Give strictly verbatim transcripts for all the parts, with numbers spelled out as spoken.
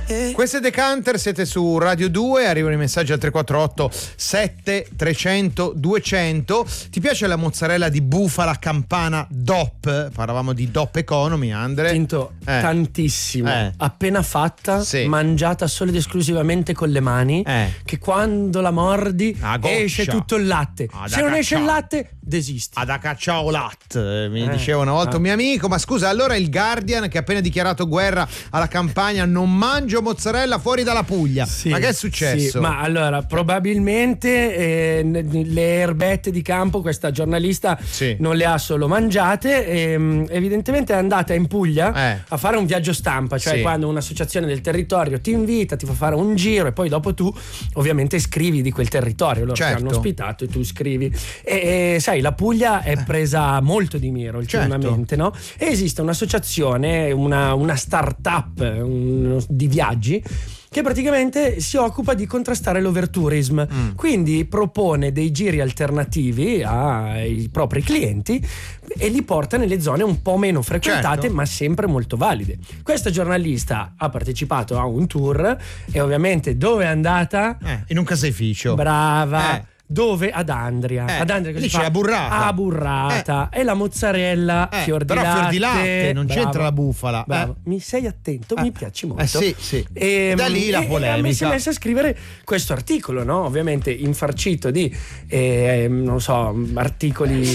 Questo è Decanter, siete su Radio due, arrivano i messaggi al tre quattro otto sette trecento duecento. Ti piace la mozzarella di bufala campana D O P? Parlavamo di D O P Economy, Andre. Tinto, eh. tantissimo. Eh. Appena fatta, sì. mangiata solo ed esclusivamente con le mani, eh. che quando la mordi ah, esce tutto il latte. Ah, Se non caccia. esce il latte, desisti. Ad cacciao latte, mi eh. diceva una volta ah. un mio amico. Ma scusa, allora il Guardian, che ha appena dichiarato guerra alla campagna, non mangio mozzarella fuori dalla Puglia. Sì, ma che è successo? Sì, ma allora probabilmente eh, le erbette di campo questa giornalista sì. non le ha solo mangiate, e, evidentemente è andata in Puglia eh. a fare un viaggio stampa, cioè sì. quando un'associazione del territorio ti invita, ti fa fare un giro e poi dopo tu ovviamente scrivi di quel territorio, loro certo. ti hanno ospitato e tu scrivi e, e sai, la Puglia è presa molto di mira ultimamente, certo. no? E esiste un'associazione, una, una start-up un, di viaggi che praticamente si occupa di contrastare l'overtourism, mm. quindi propone dei giri alternativi ai propri clienti e li porta nelle zone un po' meno frequentate, certo. ma sempre molto valide. Questa giornalista ha partecipato a un tour e ovviamente dove è andata? Eh, in un caseificio. Brava. Eh. Dove? Ad Andria. Eh, Ad Andria lì si c'è fa? la burrata. A burrata. Eh. E la mozzarella, eh, fior di però latte. fior di latte, non Bravo. c'entra la bufala. Bravo. Eh. Mi sei attento, eh. mi piaci molto. Eh sì, sì. E, da lì la e, polemica. E si è messa a scrivere questo articolo, no? Ovviamente infarcito di, eh, non so, articoli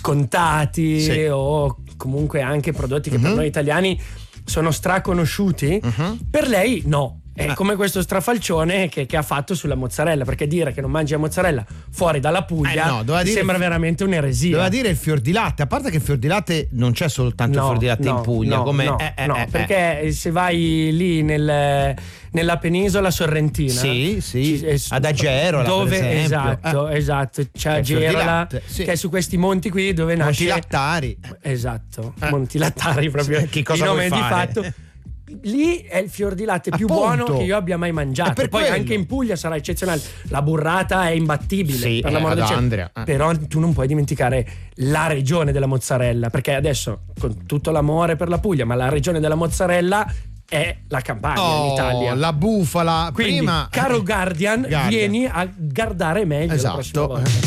scontati sì. o comunque anche prodotti che uh-huh. per noi italiani sono straconosciuti. Uh-huh. Per lei no. È come questo strafalcione che, che ha fatto sulla mozzarella, perché dire che non mangi la mozzarella fuori dalla Puglia eh no, dire, sembra veramente un'eresia. Doveva dire il fior di latte, a parte che il fior di latte non c'è soltanto no, il fior di latte no, in Puglia, no, come no, eh, eh, no eh, perché eh. se vai lì nel, nella penisola sorrentina, sì, sì, ci, ad Agerola dove, per esempio. Esatto, eh. esatto, c'è Agerola sì. che è su questi monti qui dove nasce Monti Lattari. Esatto, eh. Monti Lattari proprio che cosa di nome vuoi di fare? fatto. Lì è il fior di latte più Appunto. buono che io abbia mai mangiato. Poi quello. anche in Puglia sarà eccezionale. La burrata è imbattibile, sì, per l'amor eh, del cielo. Andrea. Eh. Però tu non puoi dimenticare la regione della mozzarella, perché adesso, con tutto l'amore per la Puglia, ma la regione della mozzarella è la Campania oh, in Italia. La bufala. Quindi, prima caro Guardian, Guardian, vieni a guardare meglio esatto. la prossima volta.